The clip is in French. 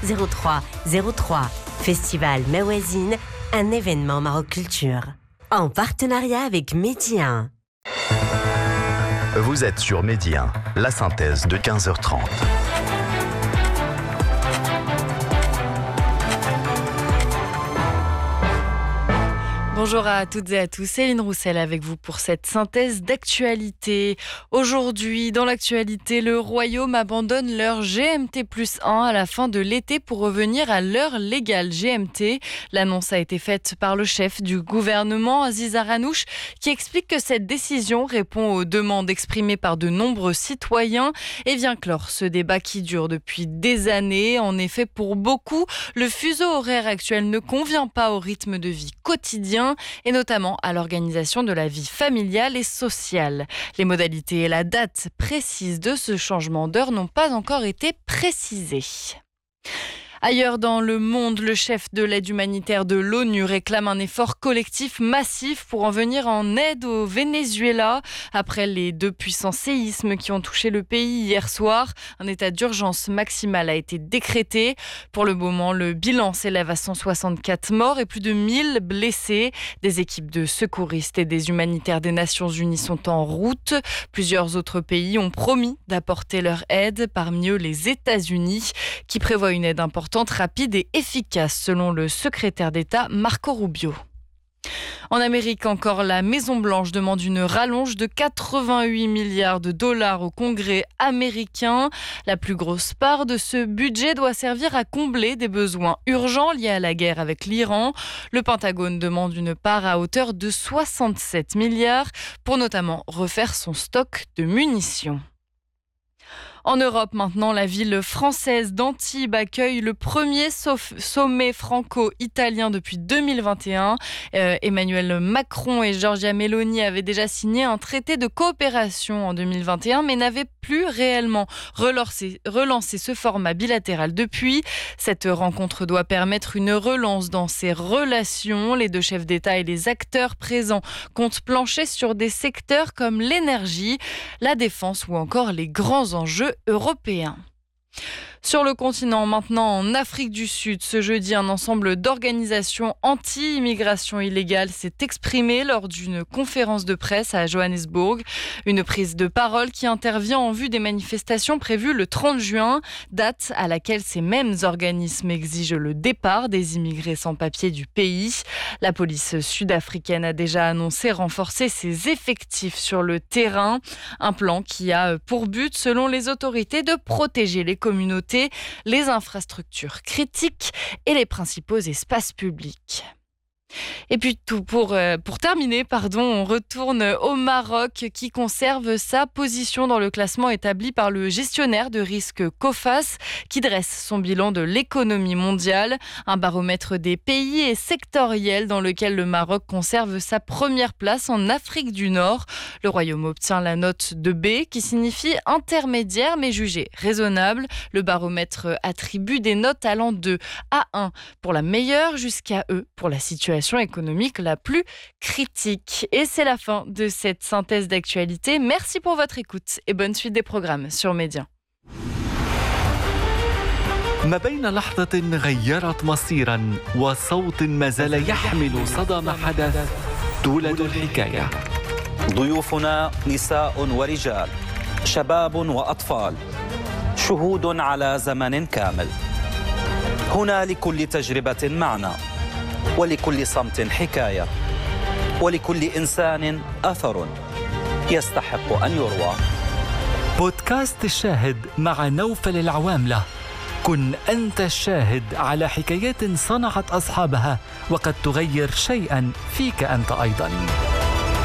03 03. Festival Mawazine, un événement Maroc Culture. En partenariat avec Medi 1. Vous êtes sur Medi 1, la synthèse de 15h30. Bonjour à toutes et à tous, Céline Roussel avec vous pour cette synthèse d'actualité. Aujourd'hui, dans l'actualité, le Royaume abandonne l'heure GMT+1 à la fin de l'été pour revenir à l'heure légale GMT. L'annonce a été faite par le chef du gouvernement, Aziz Aranouch, qui explique que cette décision répond aux demandes exprimées par de nombreux citoyens et vient clore ce débat qui dure depuis des années. En effet, pour beaucoup, le fuseau horaire actuel ne convient pas au rythme de vie quotidien et notamment à l'organisation de la vie familiale et sociale. Les modalités et la date précise de ce changement d'heure n'ont pas encore été précisées. Ailleurs dans le monde, le chef de l'aide humanitaire de l'ONU réclame un effort collectif massif pour en venir en aide au Venezuela. Après les 2 puissants séismes qui ont touché le pays hier soir, un état d'urgence maximal a été décrété. Pour le moment, le bilan s'élève à 164 morts et plus de 1000 blessés. Des équipes de secouristes et des humanitaires des Nations Unies sont en route. Plusieurs autres pays ont promis d'apporter leur aide, parmi eux les États-Unis, qui prévoient une aide importante, rapide et efficace, selon le secrétaire d'État Marco Rubio. En Amérique encore, la Maison-Blanche demande une rallonge de 88 milliards de dollars au Congrès américain. La plus grosse part de ce budget doit servir à combler des besoins urgents liés à la guerre avec l'Iran. Le Pentagone demande une part à hauteur de 67 milliards pour notamment refaire son stock de munitions. En Europe maintenant, la ville française d'Antibes accueille le premier sommet franco-italien depuis 2021. Emmanuel Macron et Giorgia Meloni avaient déjà signé un traité de coopération en 2021, mais n'avaient plus réellement relancé ce format bilatéral depuis. Cette rencontre doit permettre une relance dans ces relations. Les 2 chefs d'État et les acteurs présents comptent plancher sur des secteurs comme l'énergie, la défense ou encore les grands enjeux européens. Sur le continent, maintenant en Afrique du Sud, ce jeudi, un ensemble d'organisations anti-immigration illégale s'est exprimé lors d'une conférence de presse à Johannesburg. Une prise de parole qui intervient en vue des manifestations prévues le 30 juin, date à laquelle ces mêmes organismes exigent le départ des immigrés sans papier du pays. La police sud-africaine a déjà annoncé renforcer ses effectifs sur le terrain. Un plan qui a pour but, selon les autorités, de protéger les communautés, les infrastructures critiques et les principaux espaces publics. Et puis pour terminer, on retourne au Maroc qui conserve sa position dans le classement établi par le gestionnaire de risque COFAS qui dresse son bilan de l'économie mondiale, un baromètre des pays et sectoriels dans lequel le Maroc conserve sa première place en Afrique du Nord. Le Royaume obtient la note de B qui signifie intermédiaire mais jugée raisonnable. Le baromètre attribue des notes allant de A1 pour la meilleure jusqu'à E pour la situation économique la plus critique. Et c'est la fin de cette synthèse d'actualité. Merci pour votre écoute et bonne suite des programmes sur Média. ما بين لحظة غيرت مصيرا وصوت ما زال يحمل صدى ما حدث تولد الحكاية. ضيوفنا نساء ورجال، شباب وأطفال، شهود على زمن كامل. هنا لكل تجربة معنى، ولكل صمت حكاية، ولكل إنسان أثر يستحق أن يروى. بودكاست الشاهد مع نوفل العواملة. كن أنت الشاهد على حكايات صنعت أصحابها وقد تغير شيئا فيك أنت أيضا.